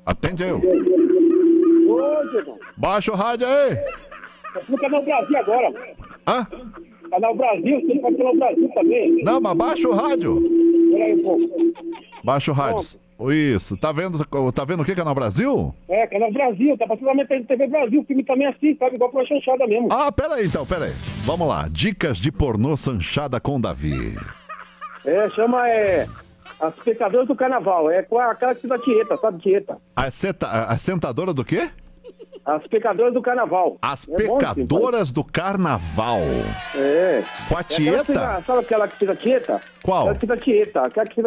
Atende aí. Oi, Diego. Baixa o rádio aí. Tá no Canal Brasil agora. Hã? Canal Brasil, você pode Canal Brasil também. Não, mas baixa o rádio. Peraí um pouco. Baixa o rádio. Isso. Tá vendo o que, Canal Brasil? É, Canal Brasil, tá passando na TV Brasil, o filme também assim, sabe? Igual pra chanchada mesmo. Ah, peraí. Vamos lá. Dicas de pornô chanchada com Davi. Chama As Pecadoras do Carnaval. É com aquela que fica Tieta, sabe Tieta? A sentadora do quê? As Pecadoras do Carnaval. As Pecadoras do Carnaval. Com a Tieta? Sabe aquela que fica Tieta? Qual? Aquela que fica Tieta.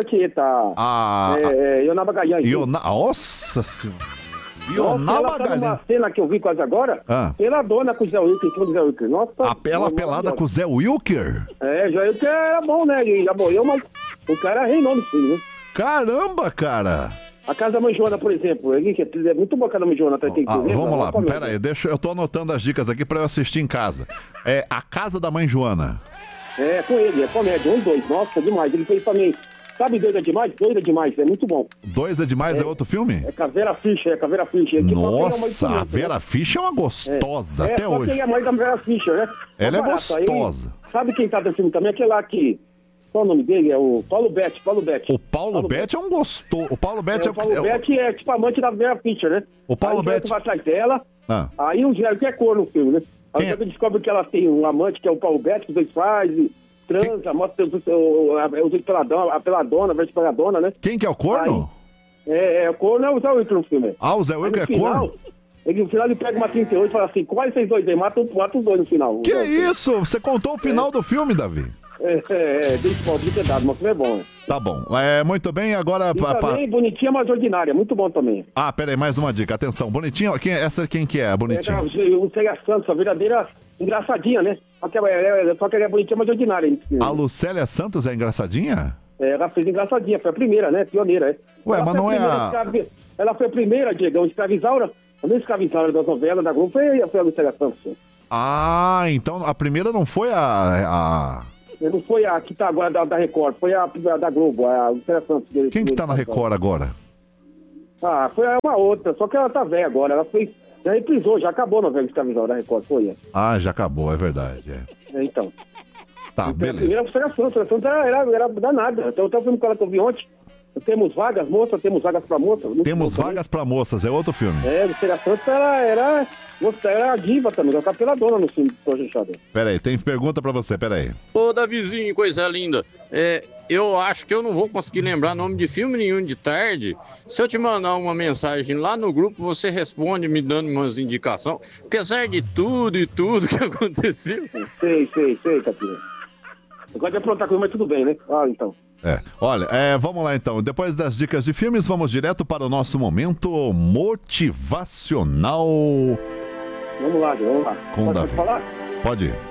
Ionaba Gaian. Nossa senhora. Ela tá numa cena que eu vi quase agora. Peladona com o Zé Wilker, com o Zé Wilker. Nossa. Ela pelada com o Zé Wilker? Zé Wilker era bom, né? Ele já morreu, mas o cara reinou no filme, né? Caramba, cara. A Casa da Mãe Joana, por exemplo. É muito boa a Casa da Mãe Joana. Vamos lá, pera aí. Eu tô anotando as dicas aqui pra eu assistir em casa. A Casa da Mãe Joana. Com ele, é comédia. 1, 2. Nossa, demais. Ele fez também. Sabe Doida Demais? Doida Demais, é muito bom. Dois é Demais é outro filme? É com a Vera Fischer, Nossa, a Vera Fischer é uma gostosa até hoje. Só quem é mãe da Vera Fischer, né? Ela é gostosa. Aí, sabe quem tá no filme também? Aquele lá que... Qual o nome dele? É o Paulo Betti. O Paulo Betti é um gostoso. O Paulo Betti é tipo amante da Vera Fischer, né? O Paulo Betti vai atrás dela. Aí o Jair que é cor no filme, né? Aí você descobre que ela tem um amante que é o Paulo Betti, que os dois fazem... Transa, mostra a peladona, a peladona, né? Quem que é o corno? O corno é o Zé Wilker no filme. O Zé Wilker é corno? No final ele pega uma 38 e fala assim, qual é vocês dois aí? Mata os dois no final. Que isso? Você contou o final do filme, Davi? Deixa eu falar, mas o filme é bom. Tá bom. Muito bem, agora... também Bonitinha, mas Ordinária, muito bom também. Peraí, mais uma dica. Atenção, Bonitinha, quem que é a Bonitinha? O Célia Santos, a verdadeira engraçadinha, né? Só que ela é bonitinha, mas ordinária. A Lucélia Santos é engraçadinha? Ela fez engraçadinha, foi a primeira, né? Pioneira, Ué, mas não é Ela foi a primeira, Diegão, escravizaura. A mesma escravizaura das novelas da Globo foi a Lucélia Santos. Então a primeira não foi Não foi a que tá agora da Record, foi a da Globo, a Lucélia Santos. Quem que tá na Record agora? Foi uma outra, só que ela tá velha agora, ela fez... Já reprisou, já acabou a novela de escravizaura da Record, foi? Já acabou, é verdade. Então. Tá, beleza. A Lucélia Santos era danada. Então, eu filme com ela que eu vi ontem. Temos vagas, moça, temos vagas pra moça. Temos vagas pra moças, é outro filme. Lucélia Santos era a diva também, ela tá peladona no filme do Projeto. Peraí, tem pergunta pra você, peraí. Ô, Davizinho, coisa linda. Eu acho que eu não vou conseguir lembrar nome de filme nenhum de tarde. Se eu te mandar uma mensagem lá no grupo, você responde me dando umas indicações. Apesar de tudo que aconteceu. Sei, Capitão. Eu gosto de aprontar coisa, mas tudo bem, né? Então. Olha, vamos lá então. Depois das dicas de filmes, vamos direto para o nosso momento motivacional. Vamos lá. Pode falar? Pode ir.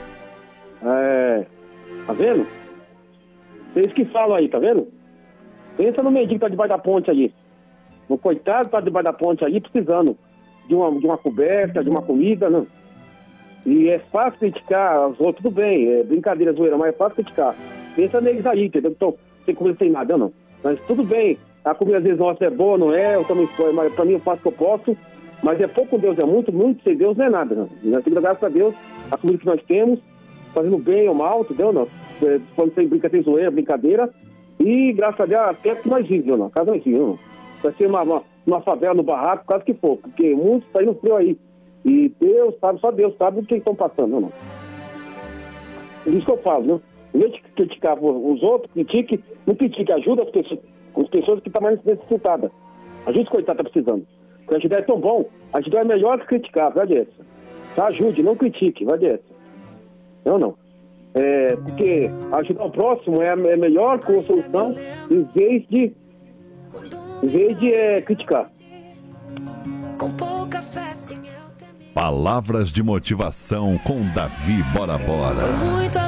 Tá vendo? Vocês que falam aí, tá vendo? Pensa no mendigo que tá debaixo da ponte aí. O coitado tá debaixo da ponte aí precisando de uma coberta, de uma comida, né? E é fácil criticar os outros, tudo bem, é brincadeira, zoeira, mas é fácil criticar. Pensa neles aí, entendeu? Então, sem comida, sem nada, não. Mas tudo bem, a comida às vezes nossa é boa, não é? Eu também, mas pra mim eu faço o que eu posso, mas é pouco com Deus, é muito sem Deus não é nada, não. Nós temos que dar graças a Deus, a comida que nós temos, fazendo bem ou mal, entendeu? Não. Quando sem brincadeira, zoeira, brincadeira, e graças a Deus, até que nós vivemos, não. Casa nós vivemos, não. Vai ser uma favela no barraco, caso que for, porque muitos estão no frio aí. E Deus sabe, só Deus sabe o que estão passando, não. É isso que eu falo, né? Em vez de criticar os outros, não critique, ajuda as pessoas que estão mais necessitadas. Ajude os coitados que estão precisando. Porque ajudar é tão bom, ajudar é melhor que criticar, vai dessa. Tá? Ajude, não critique, vai dessa. Não. Porque ajudar o próximo é a melhor solução em vez de criticar. Palavras de motivação com Davi Bora Bora.